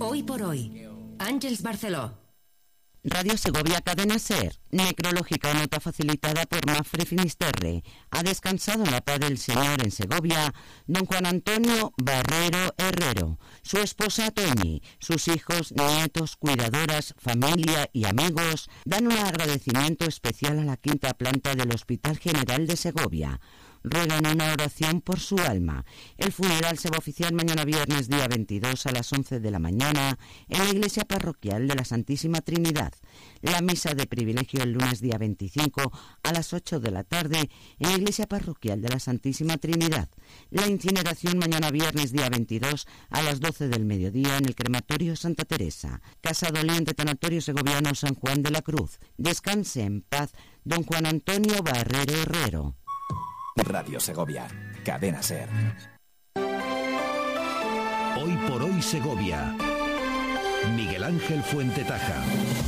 Hoy por hoy, Àngels Barceló. Radio Segovia Cadena Ser, necrológica nota facilitada por Mafre Finisterre. Ha descansado en la paz del Señor en Segovia don Juan Antonio Barrero Herrero, su esposa Toñi, sus hijos, nietos, cuidadoras, familia y amigos dan un agradecimiento especial a la quinta planta del Hospital General de Segovia. Ruegan una oración por su alma. El funeral se va a oficiar mañana viernes día 22 a las 11 de la mañana en la iglesia parroquial de la Santísima Trinidad. La misa de privilegio el lunes día 25 a las 8 de la tarde en la iglesia parroquial de la Santísima Trinidad. La incineración mañana viernes día 22 a las 12 del mediodía en el crematorio Santa Teresa. Casa Doliente Tanatorio Segoviano San Juan de la Cruz. Descanse en paz don Juan Antonio Barrero Herrero. Radio Segovia, Cadena Ser. Hoy por hoy Segovia. Miguel Ángel Fuentetaja.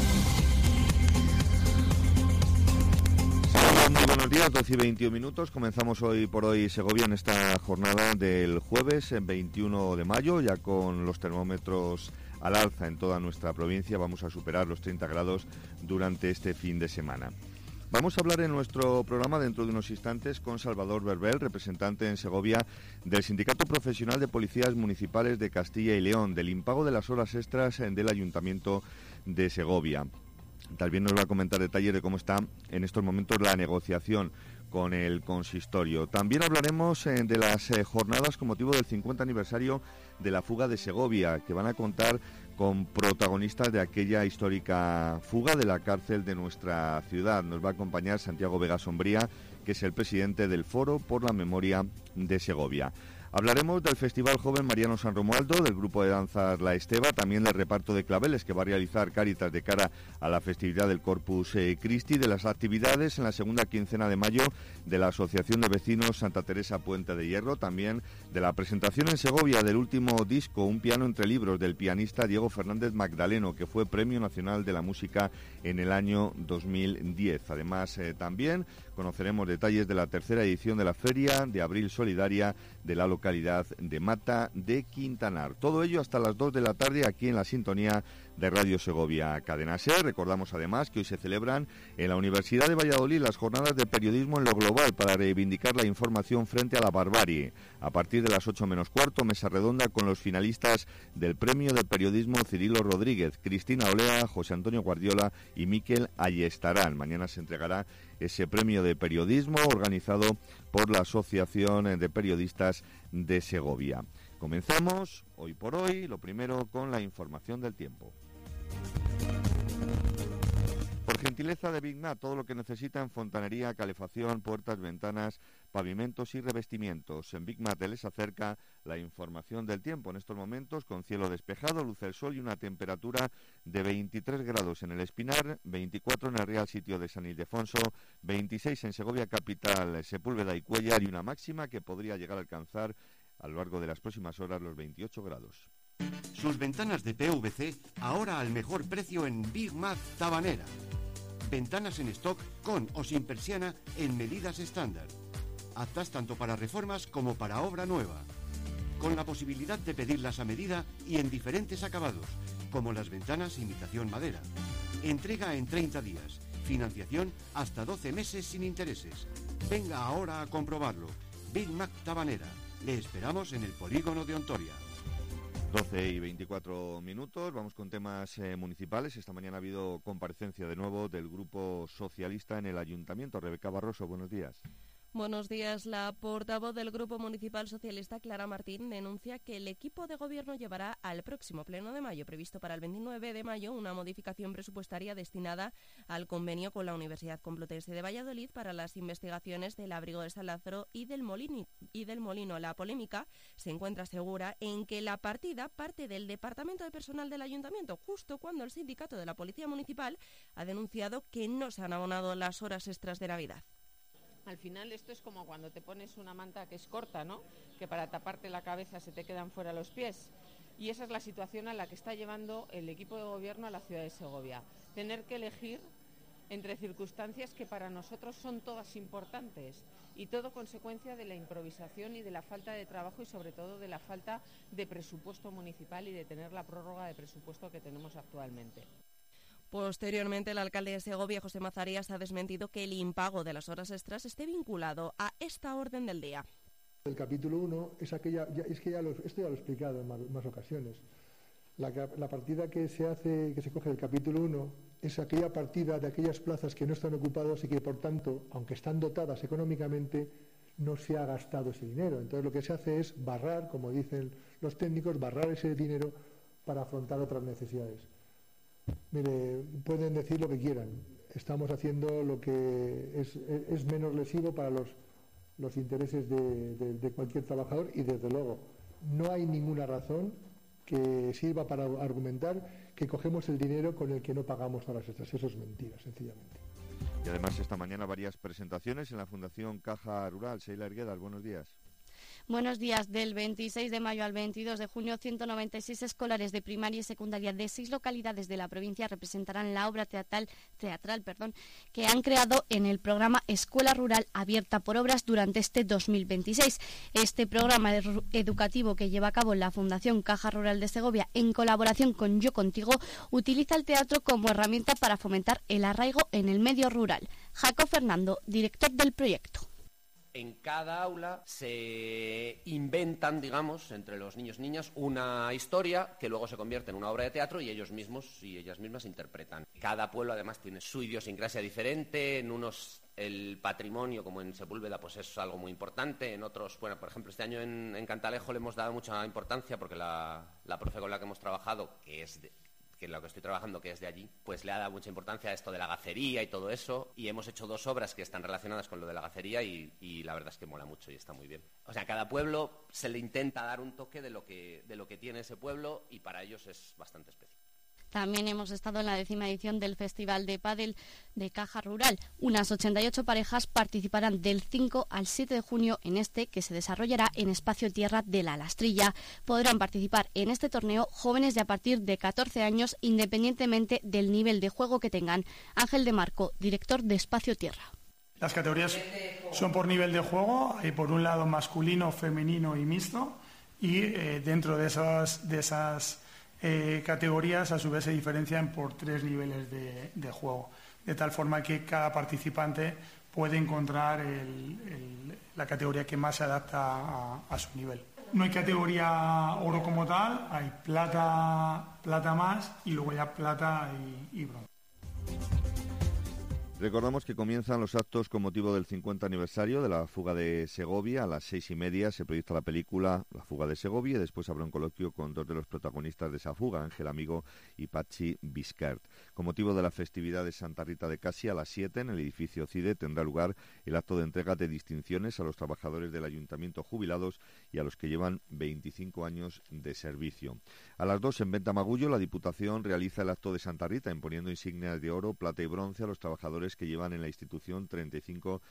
Muy buenos días, 12 y 21 minutos. Comenzamos hoy por hoy Segovia en esta jornada del jueves 21 de mayo, ya con los termómetros al alza en toda nuestra provincia. Vamos a superar los 30 grados durante este fin de semana. Vamos a hablar en nuestro programa dentro de unos instantes con Salvador Berbel, representante en Segovia del Sindicato Profesional de Policías Municipales de Castilla y León, del impago de las horas extras del Ayuntamiento de Segovia. También nos va a comentar detalles de cómo está en estos momentos la negociación con el consistorio. También hablaremos de las jornadas con motivo del 50 aniversario de la fuga de Segovia, que van a contar con protagonistas de aquella histórica fuga de la cárcel de nuestra ciudad. Nos va a acompañar Santiago Vega Sombría, que es el presidente del Foro por la Memoria de Segovia. Hablaremos del Festival Joven Mariano San Romualdo, del grupo de danzas La Esteva, también del reparto de claveles que va a realizar Cáritas de cara a la festividad del Corpus Christi, de las actividades en la segunda quincena de mayo de la Asociación de Vecinos Santa Teresa Puente de Hierro, también de la presentación en Segovia del último disco, Un piano entre libros, del pianista Diego Fernández Magdaleno, que fue Premio Nacional de la Música en el año 2010. Además, también conoceremos detalles de la tercera edición de la Feria de Abril Solidaria de la localidad de Mata de Quintanar. Todo ello hasta las 2 de la tarde aquí en la sintonía de Radio Segovia Cadena Ser. Recordamos además que hoy se celebran en la Universidad de Valladolid las jornadas de periodismo en lo global para reivindicar la información frente a la barbarie. A partir de las 8 menos cuarto, mesa redonda con los finalistas del Premio de Periodismo Cirilo Rodríguez, Cristina Olea, José Antonio Guardiola y Miquel Ayestarán. Mañana se entregará ese premio de periodismo organizado por la Asociación de Periodistas de Segovia. Comenzamos hoy por hoy, lo primero con la información del tiempo. Por gentileza de Bigmat, todo lo que necesita en fontanería, calefacción, puertas, ventanas, pavimentos y revestimientos. En Bigmat les acerca la información del tiempo en estos momentos, con cielo despejado, luz del sol y una temperatura de 23 grados en el Espinar, 24 en el Real Sitio de San Ildefonso, 26 en Segovia capital, Sepúlveda y Cuéllar, y una máxima que podría llegar a alcanzar a lo largo de las próximas horas los 28 grados. Sus ventanas de PVC ahora al mejor precio en Bigmat Tabanera. Ventanas en stock con o sin persiana en medidas estándar. Aptas tanto para reformas como para obra nueva. Con la posibilidad de pedirlas a medida y en diferentes acabados, como las ventanas imitación madera. Entrega en 30 días. Financiación hasta 12 meses sin intereses. Venga ahora a comprobarlo. Bigmat Tabanera. Le esperamos en el polígono de Ontoria. 12 y 24 minutos, vamos con temas municipales. Esta mañana ha habido comparecencia de nuevo del Grupo Socialista en el Ayuntamiento. Rebeca Barroso, buenos días. Buenos días. La portavoz del Grupo Municipal Socialista, Clara Martín, denuncia que el equipo de gobierno llevará al próximo pleno de mayo, previsto para el 29 de mayo, una modificación presupuestaria destinada al convenio con la Universidad Complutense de Valladolid para las investigaciones del abrigo de San Lázaro y del Molino. La polémica se encuentra segura en que la partida parte del Departamento de Personal del Ayuntamiento, justo cuando el sindicato de la Policía Municipal ha denunciado que no se han abonado las horas extras de Navidad. Al final esto es como cuando te pones una manta que es corta, ¿no? Que para taparte la cabeza se te quedan fuera los pies. Y esa es la situación a la que está llevando el equipo de gobierno a la ciudad de Segovia. Tener que elegir entre circunstancias que para nosotros son todas importantes y todo consecuencia de la improvisación y de la falta de trabajo y sobre todo de la falta de presupuesto municipal y de tener la prórroga de presupuesto que tenemos actualmente. Posteriormente, el alcalde de Segovia, José Mazarías, ha desmentido que el impago de las horas extras esté vinculado a esta orden del día. El capítulo 1 es aquella, esto ya lo he explicado en más ocasiones. La partida que se coge del capítulo 1 es aquella partida de aquellas plazas que no están ocupadas y que, por tanto, aunque están dotadas económicamente, no se ha gastado ese dinero. Entonces, lo que se hace es barrar, como dicen los técnicos, barrar ese dinero para afrontar otras necesidades. Mire, pueden decir lo que quieran. Estamos haciendo lo que es menos lesivo para los intereses de cualquier trabajador y, desde luego, no hay ninguna razón que sirva para argumentar que cogemos el dinero con el que no pagamos horas extras. Eso es mentira, sencillamente. Y además esta mañana varias presentaciones en la Fundación Caja Rural. Sheila Erguedas, buenos días. Buenos días. Del 26 de mayo al 22 de junio, 196 escolares de primaria y secundaria de 6 localidades de la provincia representarán la obra teatral que han creado en el programa Escuela Rural Abierta por Obras durante este 2026. Este programa educativo que lleva a cabo la Fundación Caja Rural de Segovia en colaboración con Yo Contigo utiliza el teatro como herramienta para fomentar el arraigo en el medio rural. Jaco Fernando, director del proyecto. En cada aula se inventan, digamos, entre los niños y niñas, una historia que luego se convierte en una obra de teatro y ellos mismos y ellas mismas interpretan. Cada pueblo además tiene su idiosincrasia diferente, en unos el patrimonio, como en Sepúlveda, pues es algo muy importante, en otros, bueno, por ejemplo, este año en Cantalejo le hemos dado mucha importancia porque la profe con la que hemos trabajado, que es lo que estoy trabajando, que es de allí, pues le ha dado mucha importancia a esto de la gacería y todo eso, y hemos hecho 2 obras que están relacionadas con lo de la gacería y la verdad es que mola mucho y está muy bien. O sea, a cada pueblo se le intenta dar un toque de lo que tiene ese pueblo y para ellos es bastante especial. También hemos estado en la 10ª edición del Festival de Pádel de Caja Rural. Unas 88 parejas participarán del 5 al 7 de junio en este, que se desarrollará en Espacio Tierra de la Lastrilla. Podrán participar en este torneo jóvenes de a partir de 14 años, independientemente del nivel de juego que tengan. Ángel de Marco, director de Espacio Tierra. Las categorías son por nivel de juego. Hay por un lado masculino, femenino y mixto. Y dentro de esas categorías a su vez se diferencian por 3 niveles de juego, de tal forma que cada participante puede encontrar la categoría que más se adapta a su nivel. No hay categoría oro como tal, hay plata más y luego ya plata y bronce. Recordamos que comienzan los actos con motivo del 50 aniversario de la fuga de Segovia. A las 6:30 se proyecta la película La fuga de Segovia y después habrá un coloquio con 2 de los protagonistas de esa fuga, Ángel Amigo y Patxi Bisquert. Con motivo de la festividad de Santa Rita de Casi, a las 7 en el edificio CIDE tendrá lugar el acto de entrega de distinciones a los trabajadores del ayuntamiento jubilados y a los que llevan 25 años de servicio. A las 2 en Venta Magullo la Diputación realiza el acto de Santa Rita imponiendo insignias de oro, plata y bronce a los trabajadores que llevan en la institución 35,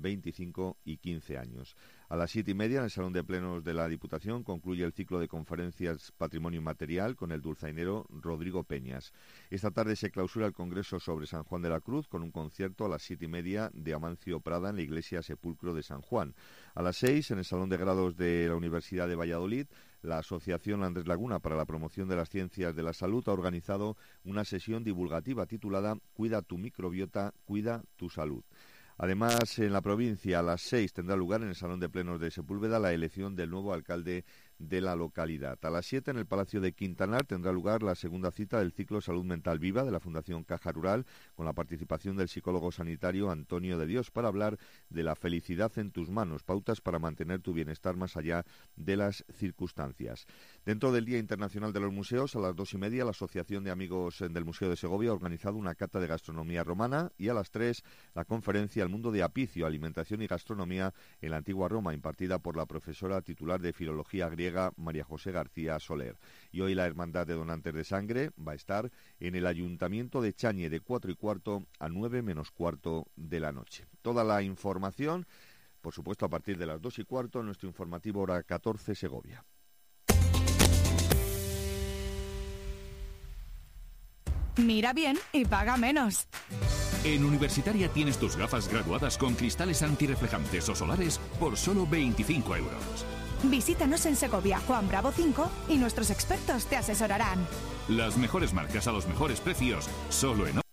25 y 15 años. A las 7:30 en el Salón de Plenos de la Diputación concluye el ciclo de conferencias Patrimonio Inmaterial con el dulzainero Rodrigo Peñas. Esta tarde se clausura el Congreso sobre San Juan de la Cruz con un concierto a las 7:30 de Amancio Prada en la Iglesia Sepulcro de San Juan. A las 6 en el Salón de Grados de la Universidad de Valladolid la Asociación Andrés Laguna para la Promoción de las Ciencias de la Salud ha organizado una sesión divulgativa titulada Cuida tu microbiota, cuida tu salud. Además, en la provincia, a las 6 tendrá lugar en el Salón de Plenos de Sepúlveda la elección del nuevo alcalde de la localidad. A las 7 en el Palacio de Quintanar tendrá lugar la segunda cita del ciclo Salud Mental Viva de la Fundación Caja Rural con la participación del psicólogo sanitario Antonio de Dios para hablar de la felicidad en tus manos, pautas para mantener tu bienestar más allá de las circunstancias. Dentro del Día Internacional de los Museos, a las 2:30 la Asociación de Amigos del Museo de Segovia ha organizado una cata de gastronomía romana y a las 3 la conferencia El mundo de Apicio, alimentación y gastronomía en la antigua Roma, impartida por la profesora titular de Filología Griega María José García Soler. Y hoy la Hermandad de Donantes de Sangre va a estar en el Ayuntamiento de Chañe de 4:15 a 9 menos cuarto de la noche. Toda la información, por supuesto, a partir de las 2:15 en nuestro informativo Hora 14 Segovia. Mira bien y paga menos. En Universitaria tienes tus gafas graduadas con cristales antirreflejantes o solares por solo 25 €. Visítanos en Segovia, Juan Bravo 5 y nuestros expertos te asesorarán. Las mejores marcas a los mejores precios, solo en